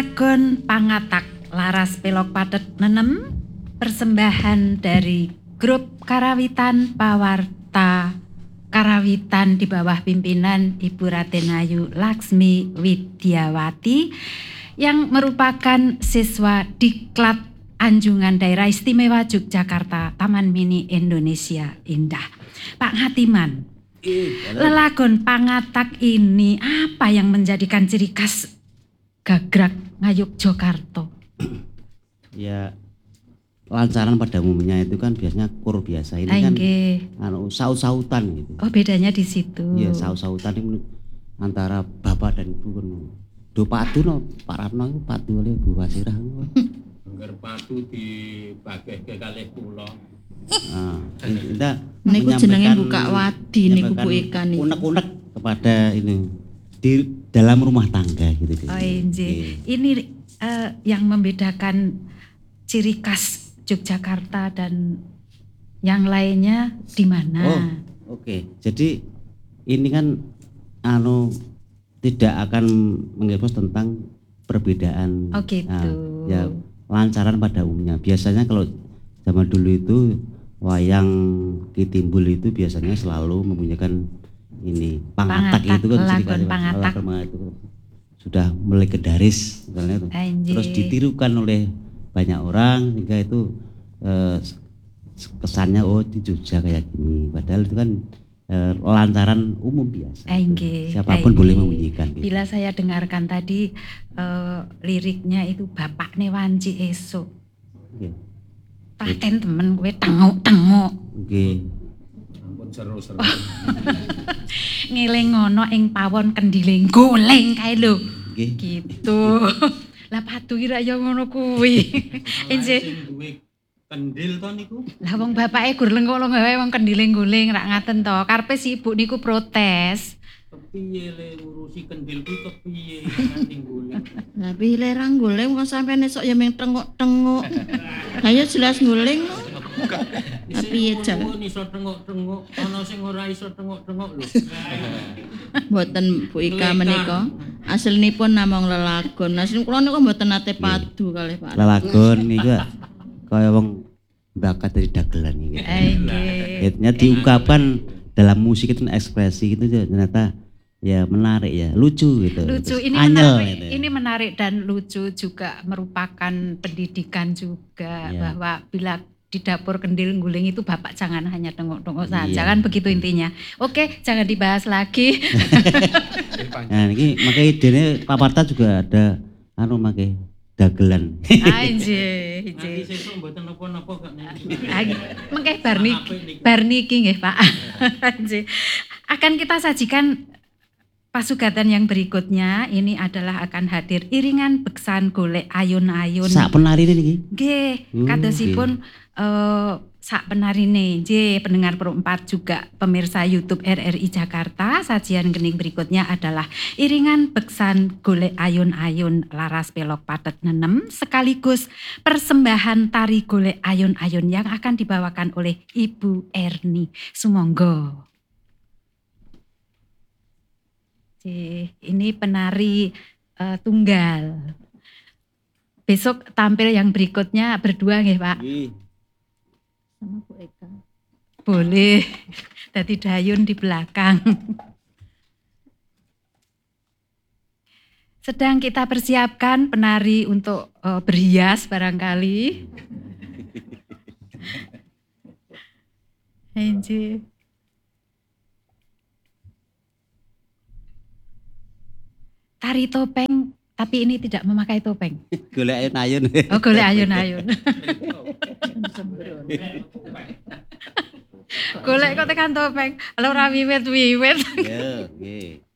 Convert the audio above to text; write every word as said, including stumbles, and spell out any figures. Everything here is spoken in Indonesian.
Gon Pangatak Laras Pelok Patet Nenem, persembahan dari grup Karawitan Pawarta Karawitan di bawah pimpinan Ibu Raden Ayu Laksmi Widyawati yang merupakan siswa Diklat Anjungan Daerah Istimewa Yogyakarta Taman Mini Indonesia Indah. Pak Ngatiman, lelagon Pangatak ini apa yang menjadikan ciri khas Gagrag Ngayogyakarta? Ya, lancaran pada umumnya itu kan biasanya kur biasa, ini kan anu saut-sautan gitu. Oh, bedanya di situ. Iya, saut-sautan itu antara bapak dan ibu kan. Do padu no, Pak Ratno itu padu oleh Bu Wasirah. Angger padu dibagihke kalih kula. Nah, kita niku jenenge buka wadi niku Bu Eka niku. Unek-unek kepada ini di dalam rumah tangga gitu. Oh, injih. Ini uh, yang membedakan ciri khas Yogyakarta dan yang lainnya di mana? Oh, oke. Okay. Jadi ini kan anu tidak akan mengekspos tentang perbedaan. Oh gitu. Nah, ya lancaran pada umumnya. Biasanya kalau zaman dulu itu wayang Ki Timbul itu biasanya selalu mempunyai ini Pangatak, Pangatak, itu kan lelagon Pangatak itu sudah legendaris misalnya itu. Anjir. Terus ditirukan oleh banyak orang sehingga itu eh, kesannya oh di Jogja kayak gini, padahal itu kan eh, lantaran umum biasa. Enggih, siapapun enggih. Boleh membunyikan gitu. Bila saya dengarkan tadi eh, liriknya itu Bapak Newanci esok. Okay. Paten temen gue tengok-tengok. Oke. Ampun seru-seru. Ngeling ngono ing pawon kendiling goleng kae lho. Okay. Gitu. Lah padu ki ra ya ngono kuwi. Enje. Sing duwe kendil to niku. Lah wong bapake gur lengko gawe wong kendiling goleng rak ngaten to. Karepe si ibu niku protes. Kepiye le ngurusi kendil kuwi kepiye nganti goleng. Lah piye le ra goleng kok sampeyan esuk ya meng tengok-tengok. Lah ya jelas goleng. Piye jan? Iso tengok-tengok, ana sing ora iso tengok-tengok lho. Mboten Bu Ika menika. Aslinipun namung lelagon. Asline kula niku mboten nate padu kalih Pak. Lelagon niku kaya wong bakat dari dagelan iki. Nggih. Nya diungkapkan dalam musik itu ekspresi itu ternyata ya menarik ya, lucu gitu. Lucu, Terus ini anyel, menarik, gitu. ini menarik dan lucu juga, merupakan pendidikan juga, Iya. bahwa bila di dapur kendil guling itu Bapak jangan hanya tengok-tengok saja, Iya. kan begitu intinya. Oke, jangan dibahas lagi. Nah, ini makanya idenya Pak Parta juga ada anu make dagelan. Anjir, Nanti anjir. sesuk mboten napa-napa kok niku. Mengke bar niki, bar niki nggih Pak. Anjir. Akan kita sajikan pasugatan yang berikutnya. Ini adalah akan hadir iringan beksan golek ayun-ayun. Sak penari niki. Nggih, Hmm, kadosipun eh sak penarine. Nggih, pendengar Pro empat juga pemirsa YouTube R R I Jakarta. Sajian gening berikutnya adalah iringan beksan golek ayun-ayun Laras Pelok Patet Nenem sekaligus persembahan tari golek ayun-ayun yang akan dibawakan oleh Ibu Erni. Sumangga. Ini penari uh, tunggal. Besok tampil yang berikutnya berdua nggih Pak? Sama Bu Eka. Boleh. Dadi dayun di belakang. Sedang kita persiapkan penari untuk uh, berhias barangkali. Anjir. Tari topeng, tapi ini tidak memakai topeng. Golek ayun-ayun. Oh, golek ayun-ayun. Golek kok tekan topeng, ora wiwit-wiwit. Ya, nggih.